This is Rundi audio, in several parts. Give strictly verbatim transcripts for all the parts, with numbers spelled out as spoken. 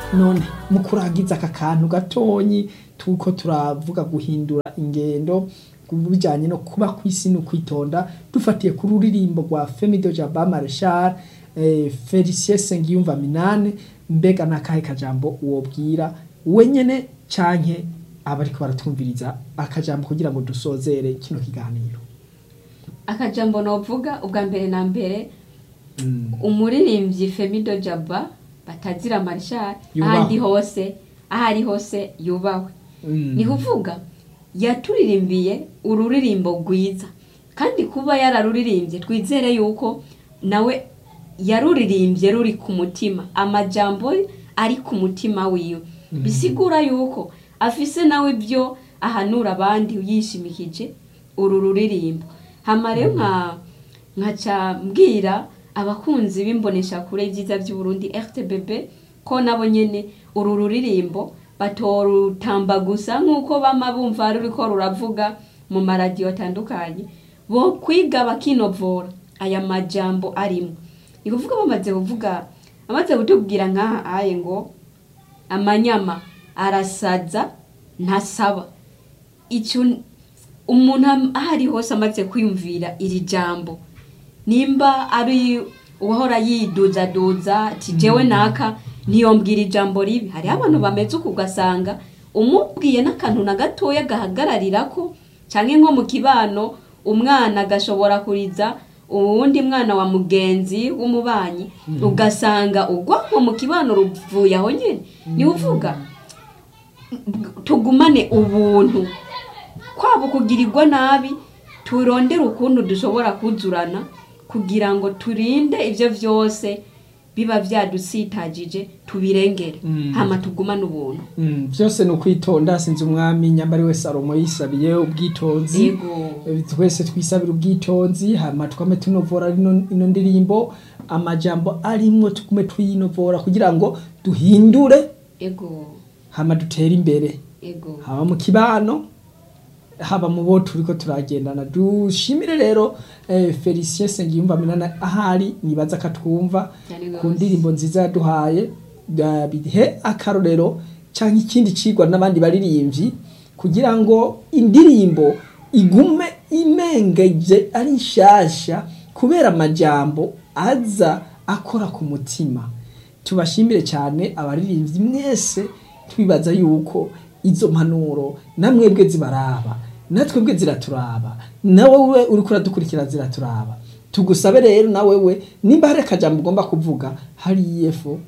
none mu kurangiza aka kantu gatonyi tuko turavuga guhindura ingendo kubijanye no kuba kwisi no kwitonda dufatiye ku ruririmbo rwa Femi de Jaba Marshal eh, Felicien Sengiyumva Minane mbega nakahe kajambo wobwira wenyene canke abariko baratumviriza akajambo kugira ngo dusozere kino kiganiro? Akajambo novuga ubwa mbere na mbere mm. umuririmbyi Femi de Jaba Batazira Marshal ahandi hose ahari hose yubawe mm. ni kuvuga yaturirimbiye ururirimbo rwiza kandi kuba yararuririmbye twizere yuko nawe yaruririmbye ruri ku mutima amajambo ari ku mutima wiwe mm. bisigura yuko afise nawe byo ahanura abandi yishimikije uru ruririmbo hama rero nka nkaca mbwira abakunzi bimbonesha kure byiza by'u Burundi R T B B ko nabo nyene uru ruririmbo batorutamba gusa nkuko bama bumva ruriko ruravuga mu maradio atandukanye bo kwiga bakinovora aya majambo arimo ikuvuga bamaze kuvuga amaze gutubwira nka aye ngo amanyama arasaza ntasaba icyo umuntu ahari hose amaze kwiyumvira iri jambo nimba ari uhora yiduza duza tijewe naka ntiyombwira ijambo ribi hari abantu bameze uko ugasanga umubwiye n'akantu na gatoya gahagararira ko canke nko mu kibano umwana gashobora kuriza uwundi mwana wa mugenzi w'umubanyi mm. ugasanga ugwa mu kibano ruvuye aho nyene mm. ni uvuga tugumane ubuntu kwabo kugirirwa nabi turondera ukuntu dushobora kuzurana kugira ngo turinde ivyo vyose biba vyadusitagije tubirengere mm. hama tugumane ubuntu mm. vyose no kwitonda sinzi umwami nyambari we Salomo yisabiye ubwitonzi twese twisabira ubwitonzi hama twame tunovora ino ndirimbo amajambo arimo tukume twinovora kugira ngo duhindure ego hama dutera imbere ego haba mu kibano haba mu bo turiko turagendana dushimire rero eh, Felicien Sengiyumva Minane ahari nibaza katwumva ku ndirimbo nziza yaduhaye bihe akarorero canke ikindi cigwa n'abandi baririmbyi kugira ngo indirimbo igume imengeje ari nshasha kubera amajambo aza akora ku mutima. Tubashimire cyane abaririmbyi mwese twibaza yuko izo mpanuro namwebwe zibaraba natwebwe ziraturaba nawe uri kuradukurikira ziraturaba tugusabe rero nawe we nimba hari akajambo ugomba kuvuga hari yefo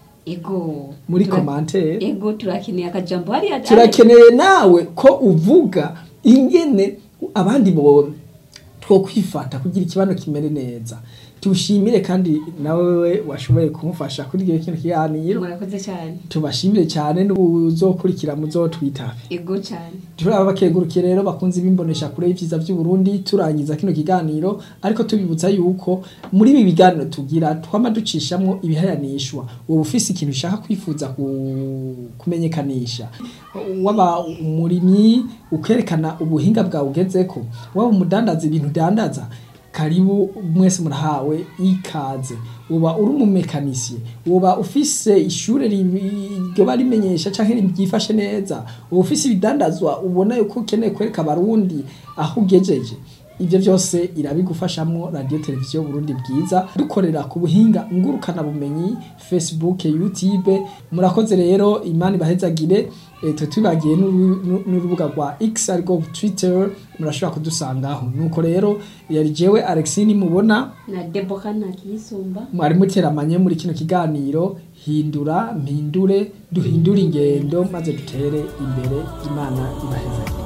ego muri commentaire ego turakeneye akajambo hari turakeneye nawe ko uvuga ingene abandi bo two kwifata kugira ikibano kimere neza. Tushimire kandi nawe washoboye kumufasha kuri gihe kintu kiganiro. Murakoze cyane. Tubashimire cyane n'uzokurikira muzotwitabe. Ego cyane. Turaba bakegurukire rero bakunze bimbonesha kure y'ivyiza by'u Burundi turangiza kino kiganiro ariko tubibutsa yuko muri ibi biganiro tugira twama ducishamwo ibihayanishwa ubu ufise ikintu ushaka kwifuza kumenyekanisha waba umurimyi ukerekana ubuhinga bwawe ugezeko waba umudandaza ibintu dandaza karibu mwese murahawe ikaze uba uri umumekanisiye uba ufise ishure ryo barimenyesha canke ryifashe neza uba ufise ibidandazwa ubona yuko ukeneye kwereka abarundi aho ugejeje ivyo byose irabigufashamwo radio televiziyo Burundi bwiza dukorera ku buhinga ngurukana bumenyi Facebook YouTube. Murakoze rero Imana bahezagire eto tubagiye n'urubuga rwa X ariko Twitter murashobora kudusangaho nuko rero yari jewe Alexine mubona na Deborah Nakisumba mwari muteramanye muri kino kiganiro hindura mpindure duhindura ingendo maze dutere imbere Imana ibahezagire.